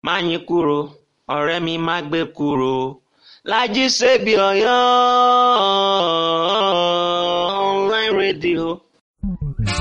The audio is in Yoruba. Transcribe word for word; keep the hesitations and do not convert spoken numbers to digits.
Máyìnkúrò ọ̀rẹ́ mi má gbé kúrò, Lájí Sèbí Ọ̀yọ́ online radio.